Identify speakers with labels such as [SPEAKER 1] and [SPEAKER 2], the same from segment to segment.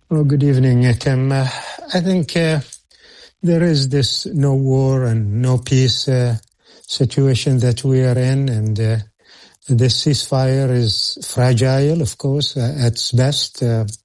[SPEAKER 1] Oh, good evening, Tim. I think there is this no war and no peace situation that we are in, and this ceasefire is fragile, of course, at its best.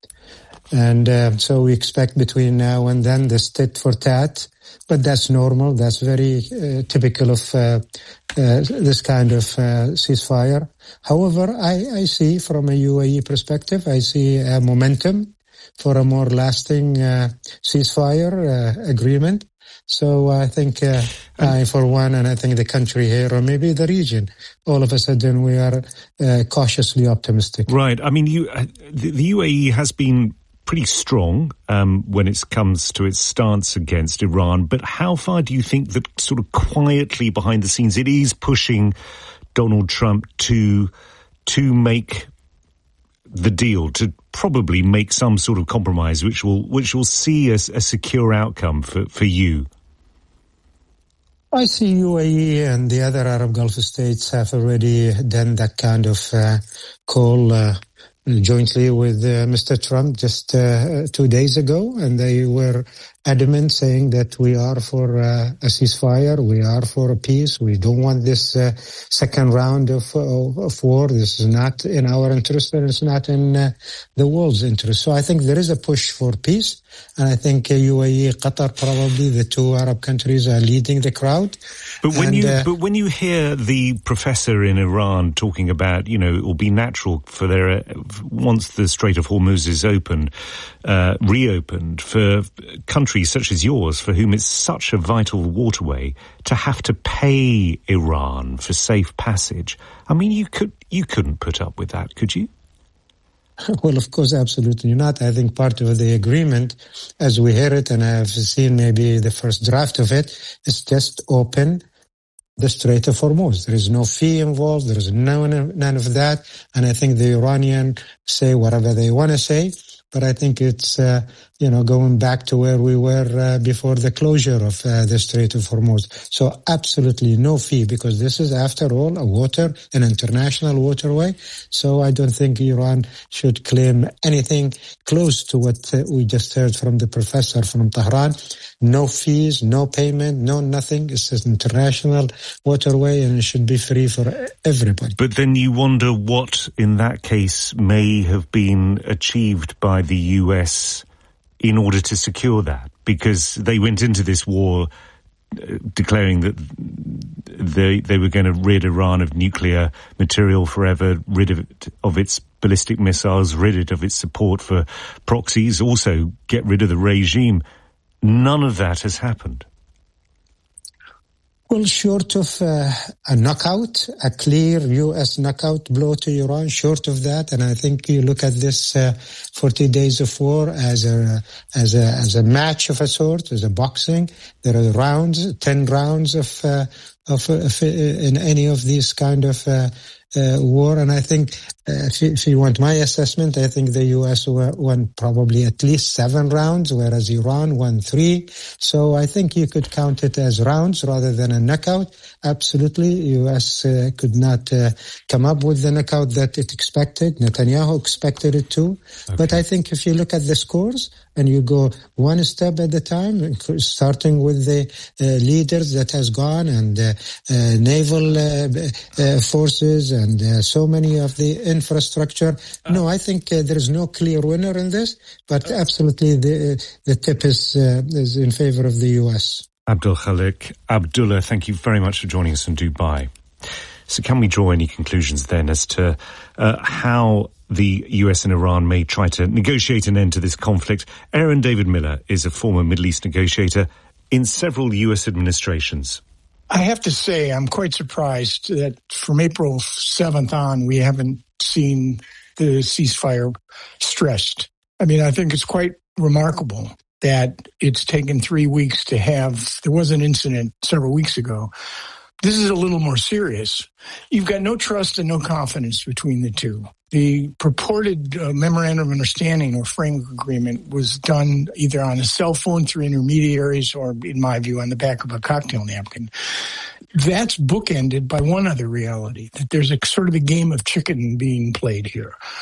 [SPEAKER 1] So we expect between now and then this tit for tat, but that's normal. That's very typical of this kind of ceasefire. However, I see from a UAE perspective, I see a momentum for a more lasting ceasefire agreement. So I think I, for one, and I think the country here, or maybe the region, all of a sudden we are cautiously optimistic.
[SPEAKER 2] Right. I mean, the UAE has been pretty strong when it comes to its stance against Iran. But how far do you think that sort of quietly behind the scenes it is pushing Donald Trump to make the deal, to probably make some sort of compromise which will see a secure outcome for you?
[SPEAKER 1] I see UAE and the other Arab Gulf states have already done that kind of call jointly with Mr. Trump just 2 days ago, and they were adamant saying that we are for a ceasefire, we are for a peace, we don't want this second round of war. This is not in our interest, and it's not in the world's interest. So I think there is a push for peace, and I think UAE, Qatar, probably the two Arab countries are leading the crowd.
[SPEAKER 2] But when you hear the professor in Iran talking about, it will be natural for once the Strait of Hormuz is reopened, for countries such as yours, for whom it's such a vital waterway, to have to pay Iran for safe passage. I mean, you couldn't put up with that, could you?
[SPEAKER 1] Well, of course, absolutely not. I think part of the agreement, as we hear it, and I've seen maybe the first draft of it, is just open the Strait of Hormuz. There is no fee involved. There is none of that. And I think the Iranians say whatever they want to say. But I think it's, going back to where we were before the closure of the Strait of Hormuz. So absolutely no fee, because this is, after all, an international waterway. So I don't think Iran should claim anything close to what we just heard from the professor from Tehran. No fees, no payment, no nothing. It's an international waterway, and it should be free for everybody.
[SPEAKER 2] But then you wonder what, in that case, may have been achieved by the US in order to secure that, because they went into this war declaring that they were going to rid Iran of nuclear material forever, rid of its ballistic missiles, rid it of its support for proxies, also get rid of the regime. None of that has happened.
[SPEAKER 1] Well, short of a knockout, a clear U.S. knockout blow to Iran, short of that, and I think you look at this 40 days of war as a match of a sort, as a boxing. There are rounds, 10 rounds of in any of these kind of war, and I think if you want my assessment, I think the U.S. won probably at least 7 rounds, whereas Iran won 3. So I think you could count it as rounds rather than a knockout. Absolutely, U.S. could not come up with the knockout that it expected. Netanyahu expected it too. Okay. But I think if you look at the scores and you go one step at a time, starting with the leaders that has gone and naval forces and so many of the infrastructure. No, I think there is no clear winner in this, but absolutely the tip is in favor of the U.S.
[SPEAKER 2] Abdul Khalik Abdullah, thank you very much for joining us from Dubai. So can we draw any conclusions then as to how the US and Iran may try to negotiate an end to this conflict? Aaron David Miller is a former Middle East negotiator in several US administrations.
[SPEAKER 3] I have to say I'm quite surprised that from April 7th on, we haven't seen the ceasefire stressed. I mean, I think it's quite remarkable that it's taken 3 weeks to have, there was an incident several weeks ago. This is a little more serious. You've got no trust and no confidence between the two. The purported memorandum of understanding or framework agreement was done either on a cell phone through intermediaries or, in my view, on the back of a cocktail napkin. That's bookended by one other reality, that there's a sort of a game of chicken being played here.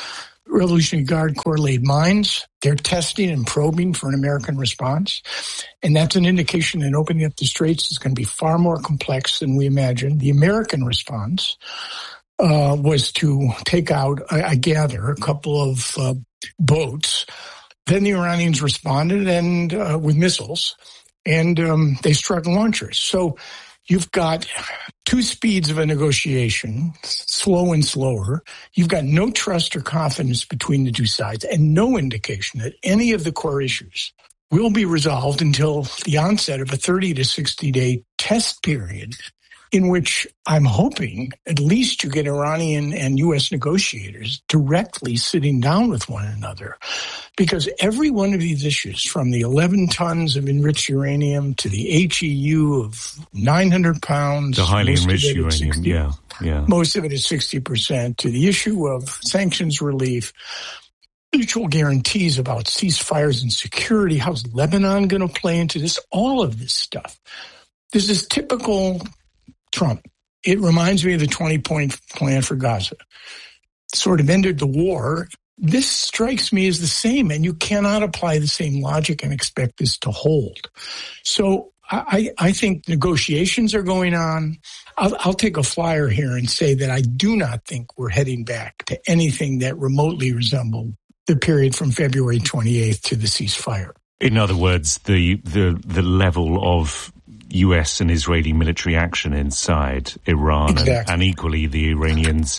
[SPEAKER 3] Revolutionary Guard Corps laid mines. They're testing and probing for an American response. And that's an indication that opening up the straits is going to be far more complex than we imagined. The American response was to take out, I gather, a couple of boats. Then the Iranians responded and with missiles, and they struck launchers. So you've got two speeds of a negotiation, slow and slower. You've got no trust or confidence between the two sides and no indication that any of the core issues will be resolved until the onset of a 30 to 60-day test period in which I'm hoping at least you get Iranian and U.S. negotiators directly sitting down with one another. Because every one of these issues, from the 11 tons of enriched uranium to the HEU of 900 pounds.
[SPEAKER 2] The highly enriched uranium, yeah.
[SPEAKER 3] Most of it is 60%, to the issue of sanctions relief, mutual guarantees about ceasefires and security. How's Lebanon going to play into this? All of this stuff. This is typical Trump. It reminds me of the 20-point plan for Gaza. Sort of ended the war. This strikes me as the same, and you cannot apply the same logic and expect this to hold. So I think negotiations are going on. I'll take a flyer here and say that I do not think we're heading back to anything that remotely resembled the period from February 28th to the ceasefire.
[SPEAKER 2] In other words, the level of US and Israeli military action inside Iran,
[SPEAKER 3] exactly.
[SPEAKER 2] and equally the Iranians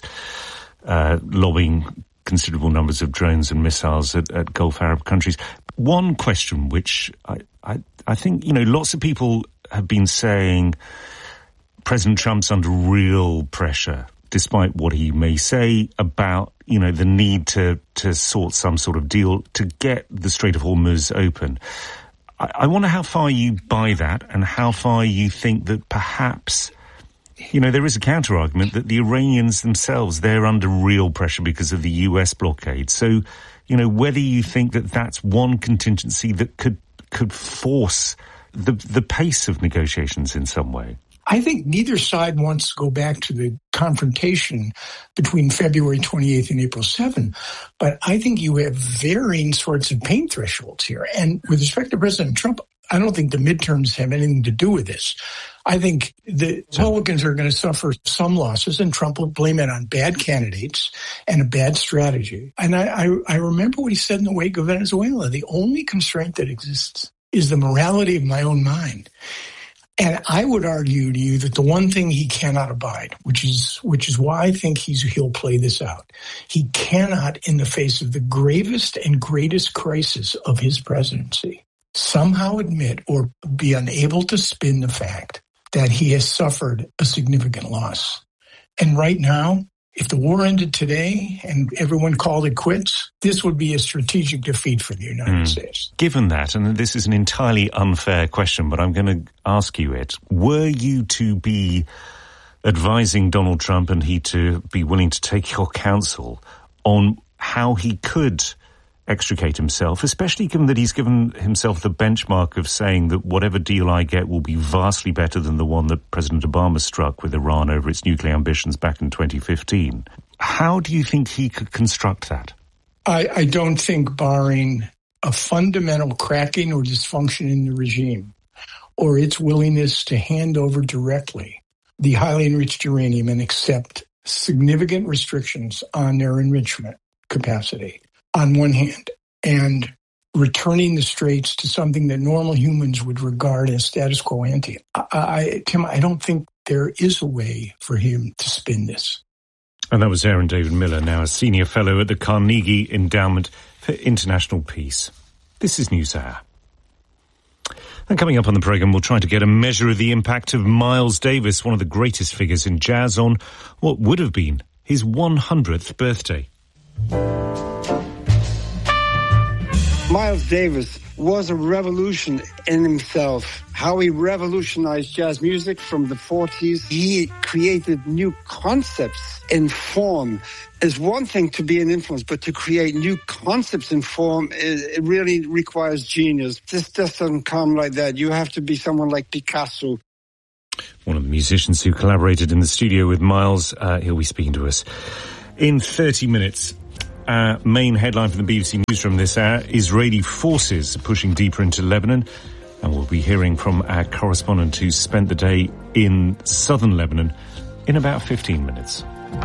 [SPEAKER 2] lobbing considerable numbers of drones and missiles at Gulf Arab countries. One question which I think, lots of people have been saying President Trump's under real pressure, despite what he may say about, the need to sort some sort of deal to get the Strait of Hormuz open. I wonder how far you buy that and how far you think that perhaps, there is a counter-argument that the Iranians themselves, they're under real pressure because of the US blockade. So, whether you think that that's one contingency that could force the pace of negotiations in some way.
[SPEAKER 3] I think neither side wants to go back to the confrontation between February 28th and April 7th, but I think you have varying sorts of pain thresholds here. And with respect to President Trump, I don't think the midterms have anything to do with this. I think the Republicans are going to suffer some losses, and Trump will blame it on bad candidates and a bad strategy. And I remember what he said in the wake of Venezuela. The only constraint that exists is the morality of my own mind. And I would argue to you that the one thing he cannot abide, which is why I think he'll play this out, he cannot, in the face of the gravest and greatest crisis of his presidency, somehow admit or be unable to spin the fact that he has suffered a significant loss. And right now, if the war ended today and everyone called it quits, this would be a strategic defeat for the United States.
[SPEAKER 2] Given that, and this is an entirely unfair question, but I'm going to ask you it, were you to be advising Donald Trump and he to be willing to take your counsel on how he could extricate himself, especially given that he's given himself the benchmark of saying that whatever deal I get will be vastly better than the one that President Obama struck with Iran over its nuclear ambitions back in 2015. How do you think he could construct that?
[SPEAKER 3] I don't think, barring a fundamental cracking or dysfunction in the regime or its willingness to hand over directly the highly enriched uranium and accept significant restrictions on their enrichment capacity, on one hand, and returning the straits to something that normal humans would regard as status quo ante. Tim, I don't think there is a way for him to spin this.
[SPEAKER 2] And that was Aaron David Miller, now a senior fellow at the Carnegie Endowment for International Peace. This is NewsHour. And coming up on the programme, we'll try to get a measure of the impact of Miles Davis, one of the greatest figures in jazz, on what would have been his 100th birthday.
[SPEAKER 4] Miles Davis was a revolution in himself. How he revolutionized jazz music from the 40s. He created new concepts in form. It's one thing to be an influence, but to create new concepts in form, it really requires genius. This just doesn't come like that. You have to be someone like Picasso.
[SPEAKER 2] One of the musicians who collaborated in the studio with Miles, he'll be speaking to us in 30 minutes. our main headline from the BBC Newsroom this hour. Israeli forces pushing deeper into Lebanon. And we'll be hearing from our correspondent who spent the day in southern Lebanon in about 15 minutes.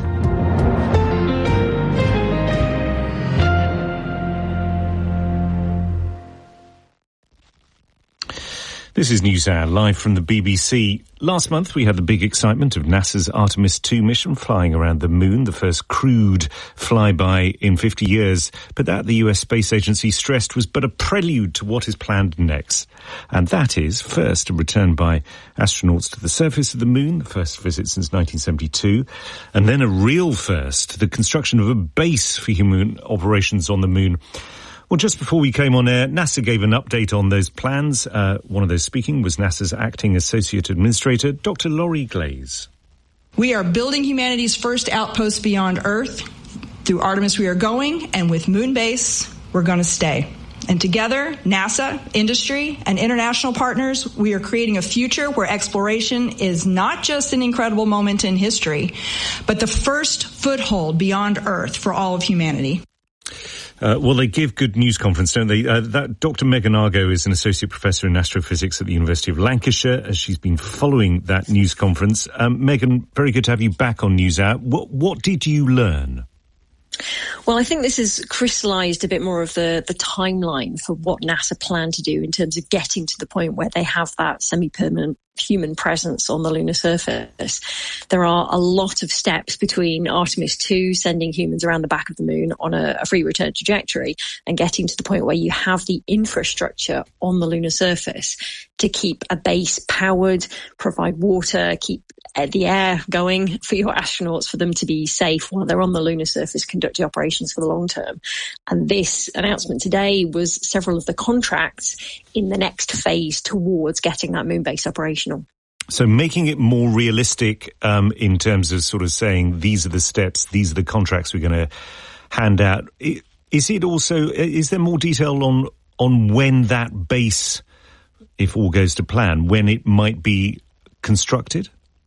[SPEAKER 2] This is NewsHour, live from the BBC. Last month, we had the big excitement of NASA's Artemis 2 mission flying around the moon, the first crewed flyby in 50 years. But that, the US Space Agency stressed, was but a prelude to what is planned next. And that is, first, a return by astronauts to the surface of the moon, the first visit since 1972. And then a real first, the construction of a base for human operations on the moon. Well, just before we came on air, NASA gave an update on those plans. One of those speaking was NASA's acting associate administrator, Dr. Laurie Glaze.
[SPEAKER 5] We are building humanity's first outpost beyond Earth. Through Artemis we are going, and with Moonbase, we're going to stay. And together, NASA, industry, and international partners, we are creating a future where exploration is not just an incredible moment in history, but the first foothold beyond Earth for all of humanity.
[SPEAKER 2] Well, they give good news conference, don't they? Dr. Megan Argo is an associate professor in astrophysics at the University of Lancashire, as she's been following that news conference. Megan, very good to have you back on NewsHour. What did you learn?
[SPEAKER 6] Well, I think this has crystallised a bit more of the timeline for what NASA plan to do in terms of getting to the point where they have that semi-permanent human presence on the lunar surface. There are a lot of steps between Artemis 2, sending humans around the back of the moon on a free return trajectory, and getting to the point where you have the infrastructure on the lunar surface to keep a base powered, provide water, keep the air going for your astronauts, for them to be safe while they're on the lunar surface conducting operations for the long term. And this announcement today was several of the contracts in the next phase towards getting that moon base operational.
[SPEAKER 2] So making it more realistic in terms of sort of saying these are the steps, these are the contracts we're going to hand out. Is there more detail on when that base, if all goes to plan, when it might be constructed?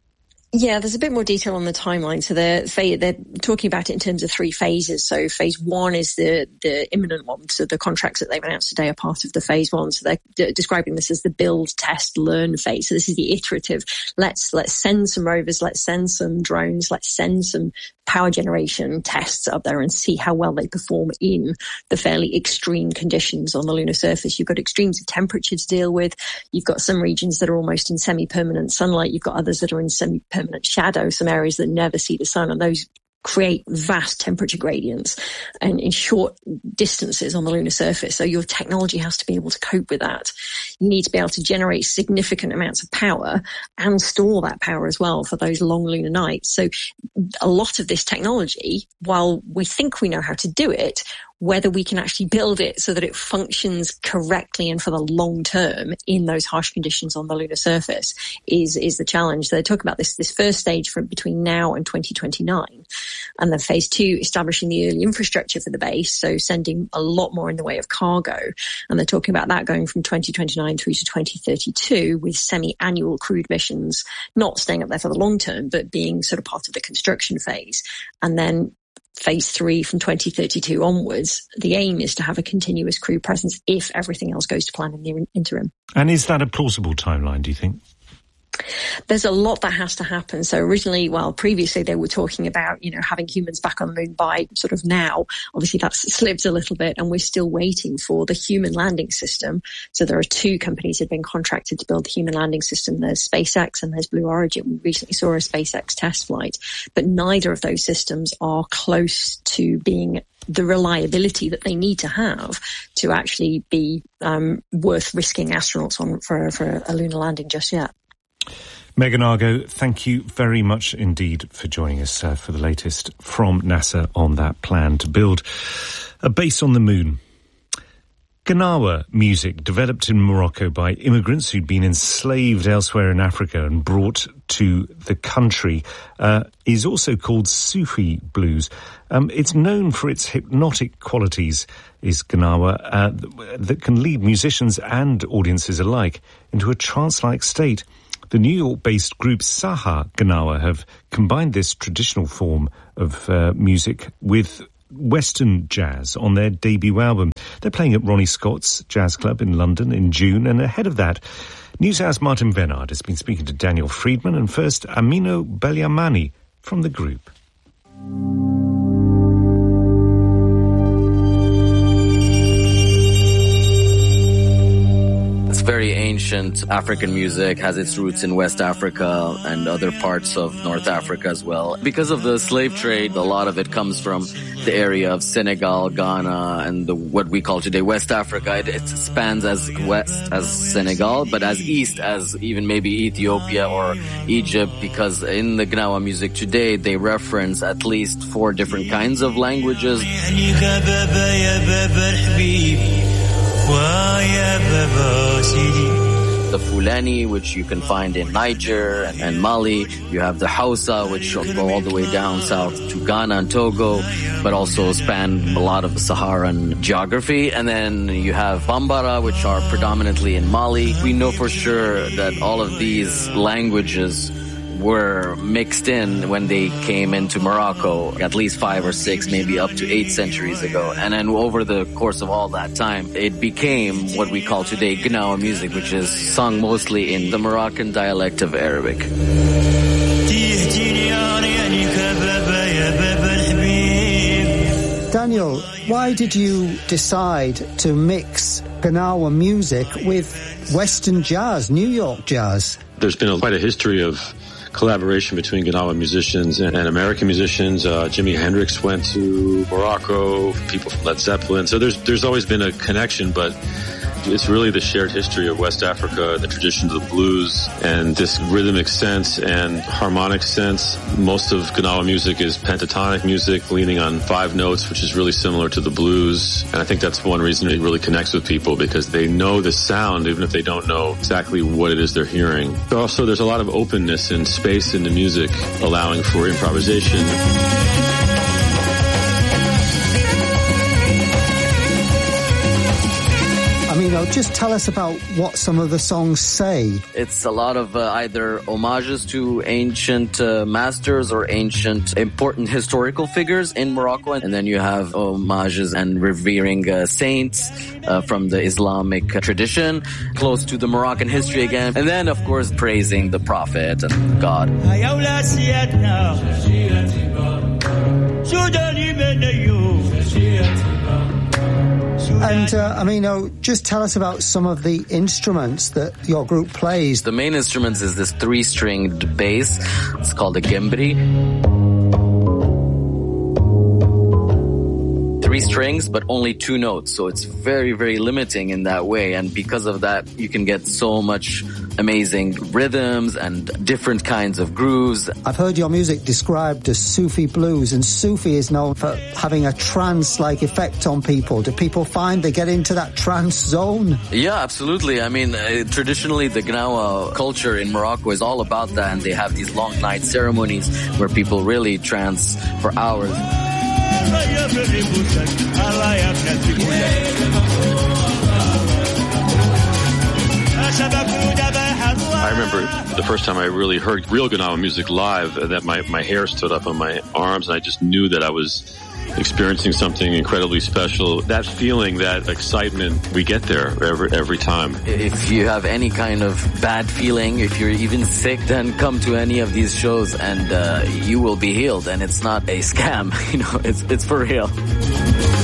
[SPEAKER 6] Yeah, there's a bit more detail on the timeline. So they're talking about it in terms of three phases. So phase one is the imminent one. So the contracts that they've announced today are part of the phase one. So they're describing this as the build, test, learn phase. So this is the iterative. Let's send some rovers, let's send some drones, let's send some power generation tests up there and see how well they perform in the fairly extreme conditions on the lunar surface. You've got extremes of temperature to deal with. You've got some regions that are almost in semi-permanent sunlight. You've got others that are in semi-permanent shadow, some areas that never see the sun, and those create vast temperature gradients and in short distances on the lunar surface. So your technology has to be able to cope with that. You need to be able to generate significant amounts of power and store that power as well for those long lunar nights. So a lot of this technology, while we think we know how to do it, whether we can actually build it so that it functions correctly and for the long term in those harsh conditions on the lunar surface is the challenge. So they talk about this first stage from between now and 2029. And then phase two, establishing the early infrastructure for the base, so sending a lot more in the way of cargo. And they're talking about that going from 2029 through to 2032 with semi-annual crewed missions, not staying up there for the long term, but being sort of part of the construction phase. And then phase three from 2032 onwards, the aim is to have a continuous crew presence if everything else goes to plan in the interim.
[SPEAKER 2] And is that a plausible timeline, do you think?
[SPEAKER 6] There's a lot that has to happen. So previously they were talking about, having humans back on the moon by sort of now. Obviously that's slipped a little bit and we're still waiting for the human landing system. So there are two companies that have been contracted to build the human landing system. There's SpaceX and there's Blue Origin. We recently saw a SpaceX test flight, but neither of those systems are close to being the reliability that they need to have to actually be worth risking astronauts on for a lunar landing just yet.
[SPEAKER 2] Megan Argo, thank you very much indeed for joining us for the latest from NASA on that plan to build a base on the moon. Gnawa music, developed in Morocco by immigrants who'd been enslaved elsewhere in Africa and brought to the country, is also called Sufi blues. It's known for its hypnotic qualities, is Gnawa, that can lead musicians and audiences alike into a trance-like state. The New York-based group Saha Gnawa have combined this traditional form of music with Western jazz on their debut album. They're playing at Ronnie Scott's Jazz Club in London in June, and ahead of that, NewsHour's Martin Venard has been speaking to Daniel Friedman and first Amino Belyamani from the group.
[SPEAKER 7] Very ancient African music, has its roots in West Africa and other parts of North Africa as well. Because of the slave trade, a lot of it comes from the area of Senegal, Ghana, and what we call today West Africa. It spans as west as Senegal, but as east as even maybe Ethiopia or Egypt, because in the Gnawa music today, they reference at least 4 different kinds of languages. The Fulani, which you can find in Niger and Mali. You have the Hausa, which go all the way down south to Ghana and Togo, but also span a lot of Saharan geography. And then you have Bambara, which are predominantly in Mali. We know for sure that all of these languages were mixed in when they came into Morocco at least 5 or 6, maybe up to 8 centuries ago. And then over the course of all that time, it became what we call today Gnawa music, which is sung mostly in the Moroccan dialect of Arabic.
[SPEAKER 8] Daniel, why did you decide to mix Gnawa music with Western jazz, New York jazz?
[SPEAKER 9] There's been quite a history of collaboration between Gnawa musicians and American musicians. Jimi Hendrix went to Morocco, people from Led Zeppelin. So there's always been a connection, but it's really the shared history of West Africa, the traditions of the blues, and this rhythmic sense and harmonic sense. Most of Gnawa music is pentatonic music, leaning on 5 notes, which is really similar to the blues. And I think that's one reason it really connects with people, because they know the sound, even if they don't know exactly what it is they're hearing. But also, there's a lot of openness and space in the music, allowing for improvisation.
[SPEAKER 8] Just tell us about what some of the songs say.
[SPEAKER 7] It's a lot of either homages to ancient masters or ancient important historical figures in Morocco. And then you have homages and revering saints from the Islamic tradition, close to the Moroccan history again. And then, of course, praising the Prophet and God.
[SPEAKER 8] And, just tell us about some of the instruments that your group plays.
[SPEAKER 7] The main instruments is this 3-stringed bass. It's called a gembri. 3 strings, but only 2 notes. So it's very, very limiting in that way. And because of that, you can get so much amazing rhythms and different kinds of grooves.
[SPEAKER 8] I've heard your music described as Sufi blues, and Sufi is known for having a trance-like effect on people. Do people find they get into that trance zone?
[SPEAKER 7] Yeah, absolutely. I mean, traditionally the Gnawa culture in Morocco is all about that, and they have these long night ceremonies where people really trance for hours.
[SPEAKER 9] I remember the first time I really heard real Gnawa music live, that my hair stood up on my arms, and I just knew that I was experiencing something incredibly special. That feeling, that excitement, we get there every time.
[SPEAKER 7] If you have any kind of bad feeling, if you're even sick, then come to any of these shows and you will be healed. And it's not a scam, it's for real.